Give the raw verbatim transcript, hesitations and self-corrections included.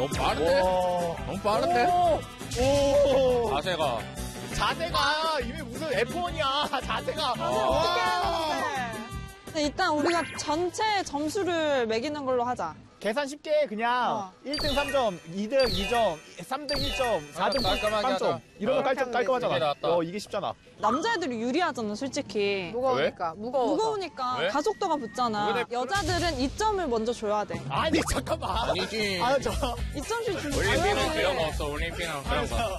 너무 빠른데? 와. 너무 빠른데? 오. 자세가. 자세가 이게 무슨 에프원이야. 자세가. 와. 근데 일단 우리가 전체 점수를 매기는 걸로 하자. 계산 쉽게 그냥 어. 일 등 삼 점, 이 등 이 점, 삼 등 일 점, 사 등 깔끔하게 빵 점. 하자. 이런 거 어. 깔끔, 이게 깔끔하잖아. 낫다. 어, 이게 쉽잖아. 남자애들이 유리하잖아, 솔직히. 무거우니까. 무거워서. 무거우니까 왜? 가속도가 붙잖아. 왜? 여자들은 이 점을 먼저 줘야 돼. 아니, 잠깐만. 아니지. 아, 저. 이 점씩 주면 올림픽은 그런 거 없어, 올림픽은 그런 거.